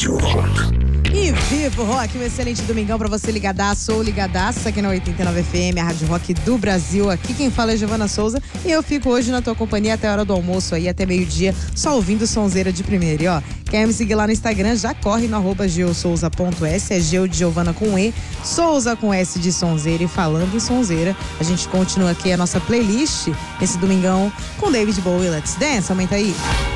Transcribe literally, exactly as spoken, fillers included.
Rádio Rock. E viva o rock, um excelente domingão pra você ligadaço ou ligadaça aqui na oitenta e nove F M, a Rádio Rock do Brasil. Aqui quem fala é Giovana Souza e eu fico hoje na tua companhia até a hora do almoço aí, até meio-dia, só ouvindo sonzeira de primeira. E ó, quer me seguir lá no Instagram, já corre no arroba geosouza ponto s, é Geo de Giovana com E, Souza com S de sonzeira. E falando em sonzeira, a gente continua aqui a nossa playlist esse domingão com David Bowie. Let's Dance, aumenta aí.